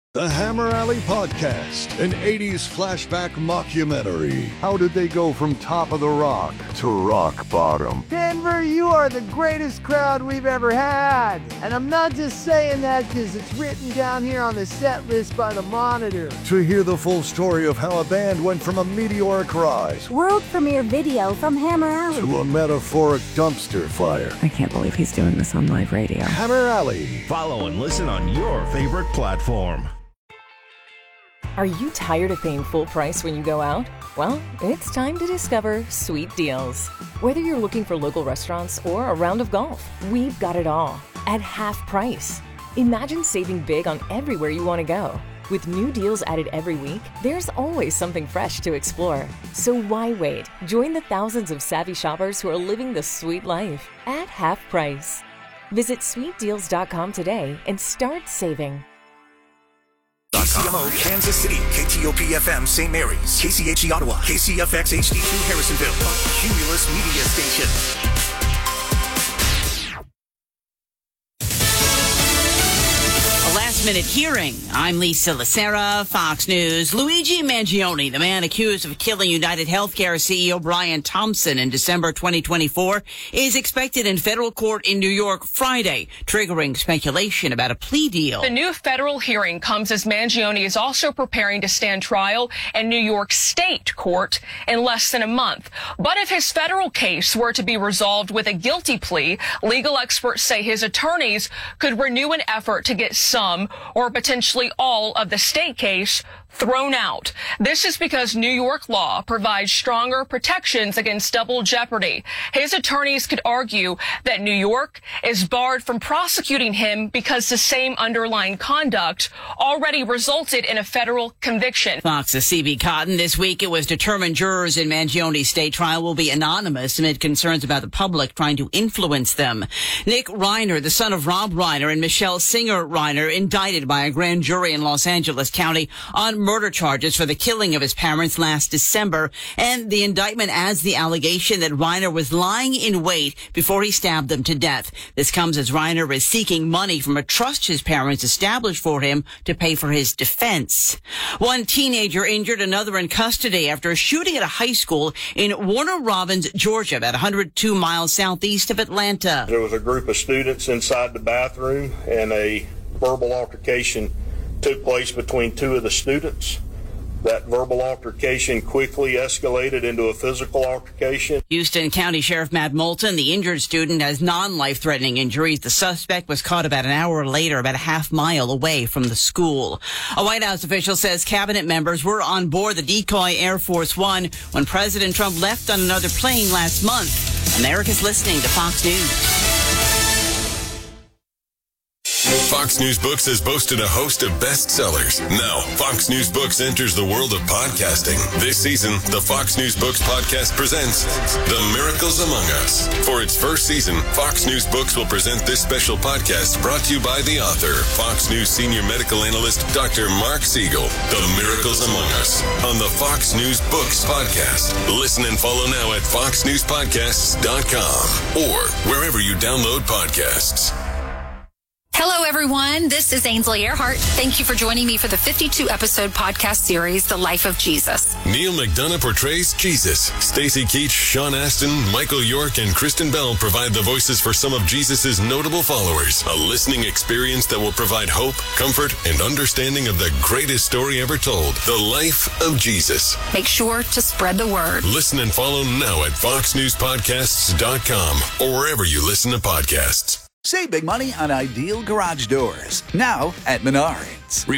The Hammer Alley Podcast, an 80s flashback mockumentary. How did they go from top of the rock to rock bottom? Denver, you are the greatest crowd we've ever had. And I'm not just saying that because it's written down here on the set list by the Monitor. To hear the full story of how a band went from a meteoric rise, world premiere video from Hammer Alley, to a metaphoric dumpster fire. I can't believe he's doing this on live radio. Hammer Alley. Follow and listen on your favorite platform. Are you tired of paying full price when you go out? Well, it's time to discover Sweet Deals. Whether you're looking for local restaurants or a round of golf, we've got it all at half price. Imagine saving big on everywhere you want to go. With new deals added every week, there's always something fresh to explore. So why wait? Join the thousands of savvy shoppers who are living the sweet life at half price. Visit sweetdeals.com today and start saving. KCMO, Kansas City, KTOP-FM, St. Mary's, KCHE Ottawa, KCFX HD2 Harrisonville, a Cumulus Media Station. Minute hearing. I'm Lisa Lacera, Fox News. Luigi Mangione, the man accused of killing United Healthcare CEO Brian Thompson in December 2024, is expected in federal court in New York Friday, triggering speculation about a plea deal. The new federal hearing comes as Mangione is also preparing to stand trial in New York State court in less than a month. But if his federal case were to be resolved with a guilty plea, legal experts say his attorneys could renew an effort to get some or potentially all of the state case thrown out. This is because New York law provides stronger protections against double jeopardy. His attorneys could argue that New York is barred from prosecuting him because the same underlying conduct already resulted in a federal conviction. Fox's C.B. Cotton. This week it was determined jurors in Mangione's state trial will be anonymous amid concerns about the public trying to influence them. Nick Reiner, the son of Rob Reiner and Michelle Singer Reiner, indicted by a grand jury in Los Angeles County on murder charges for the killing of his parents last December, and the indictment adds the allegation that Reiner was lying in wait before he stabbed them to death. This comes as Reiner is seeking money from a trust his parents established for him to pay for his defense. One teenager injured, another in custody after a shooting at a high school in Warner Robins, Georgia, about 102 miles southeast of Atlanta. There was a group of students inside the bathroom, and a verbal altercation took place between two of the students. That verbal altercation quickly escalated into a physical altercation. Houston County Sheriff Matt Moulton, the injured student, has non-life-threatening injuries. The suspect was caught about an hour later, about a half mile away from the school. A White House official says cabinet members were on board the decoy Air Force One when President Trump left on another plane last month. America's listening to Fox News. Fox News Books has boasted a host of bestsellers. Now, Fox News Books enters the world of podcasting. This season, the Fox News Books podcast presents The Miracles Among Us. For its first season, Fox News Books will present this special podcast brought to you by the author, Fox News senior medical analyst, Dr. Mark Siegel. The Miracles Among Us on the Fox News Books podcast. Listen and follow now at foxnewspodcasts.com or wherever you download podcasts. Hello, everyone. This is Ainsley Earhart. Thank you for joining me for the 52-episode podcast series, The Life of Jesus. Neil McDonough portrays Jesus. Stacy Keach, Sean Astin, Michael York, and Kristen Bell provide the voices for some of Jesus' notable followers. A listening experience that will provide hope, comfort, and understanding of the greatest story ever told, The Life of Jesus. Make sure to spread the word. Listen and follow now at foxnewspodcasts.com or wherever you listen to podcasts. Save big money on Ideal Garage Doors, now at Menards.